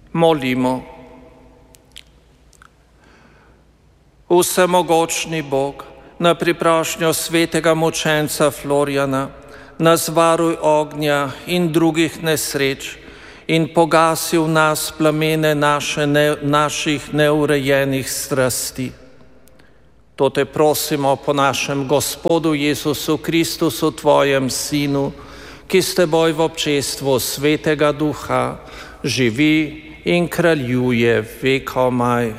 Molimo. Vsemogočni Bog, na priprošnjo svetega mučenca Florjana, nas varuj ognja in drugih nesreč in pogasi v nas plamene naših neurejenih strasti. To te prosimo po našem Gospodu Jezusu Kristusu, tvojem Sinu, ki s teboj v občestvu Svetega Duha živi in kraljuje vekomaj.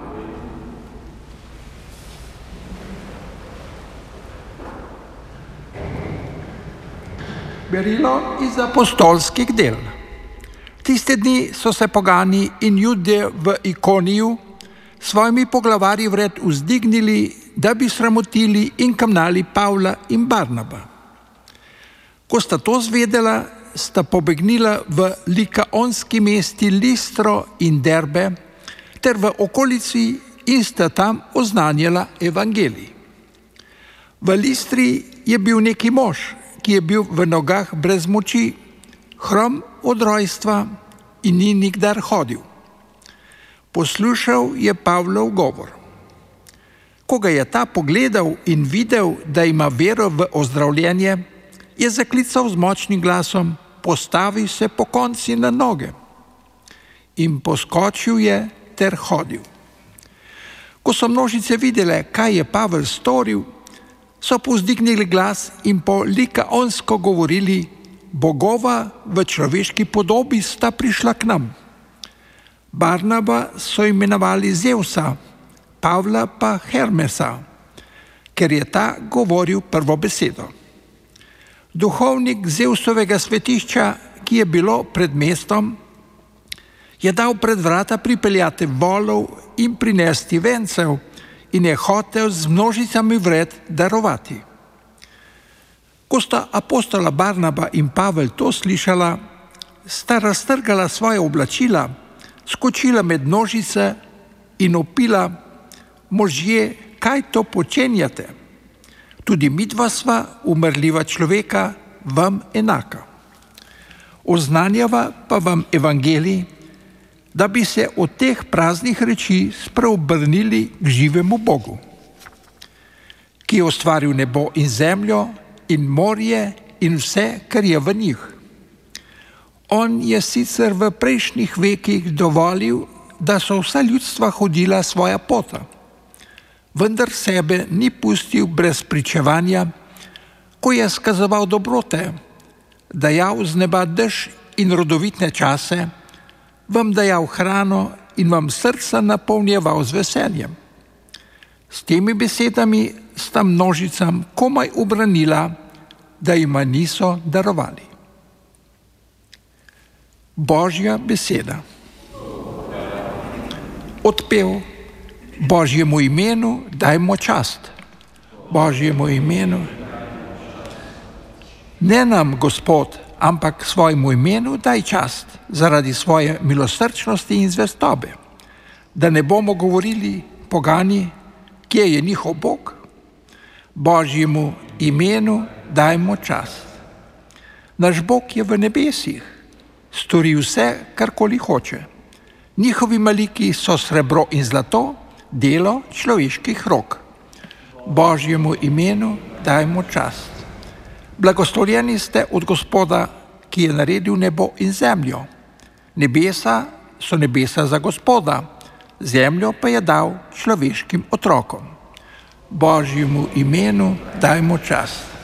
Berilo iz apostolskih del. Tiste dni so se pogani in Judje v Ikoniju svojimi poglavarji vred vzdignili, da bi sramotili in kamnali Pavla in Barnaba. Ko sta to zvedela, sta pobegnila v likaonski mesti Listro in Derbe ter v okolici in sta tam oznanjala evangelij. V Listri je bil neki mož, ki je bil v nogah brez moči, hrom od rojstva in ni nikdar hodil. Poslušal je Pavlov govor. Ko ga je ta pogledal in videl, da ima vero v ozdravljenje, je zaklical z močnim glasom: postavi se pokonci na noge. In poskočil je ter hodil. Ko so množice videle, kaj je Pavel storil, so povzdignili glas in po likaonsko govorili: bogova v človeški podobi sta prišla k nam. Barnaba so imenovali Zevsa, Pavla pa Hermesa, ker je ta govoril prvo besedo. Duhovnik Zevsovega svetišča, ki je bilo pred mestom, je dal pred vrata pripeljati volov in prinesti vencev in je hotel z množicami vred darovati. Ko sta apostola Barnaba in Pavel to slišala, sta raztrgala svoje oblačila, skočila med množice in opila: možje, kaj to počenjate? Tudi midva sva, umrljiva človeka, vam enaka. Oznanjava pa vam evangelij, da bi se od teh praznih reči spreobrnili k živemu Bogu, ki je ustvaril nebo in zemljo in morje in vse, kar je v njih. On je sicer v prejšnjih vekih dovolil, da so vsa ljudstva hodila svoja pota, vendar sebe ni pustil brez pričevanja, ko je skazoval dobrote, dajal z neba dež in rodovitne čase, vam dajal hrano in vam srca napolnjeval z veseljem. S temi besedami sta množicam komaj ubranila, da jima niso darovali. Božja beseda. Odpev: Božjemu imenu dajmo čast. Božjemu imenu. Ne nam, Gospod, ampak svojemu imenu daj čast zaradi svoje milosrčnosti in zvestobe, da ne bomo govorili pogani, kje je njihov Bog. Božjemu imenu dajmo čast. Naš Bog je v nebesih, stori vse, karkoli hoče. Njihovi maliki so srebro in zlato, delo človeških rok. Božjemu imenu dajmo čast. Blagoslovljeni ste od Gospoda, ki je naredil nebo in zemljo. Nebesa so nebesa za Gospoda, zemljo pa je dal človeškim otrokom. Božjemu imenu dajmo čast.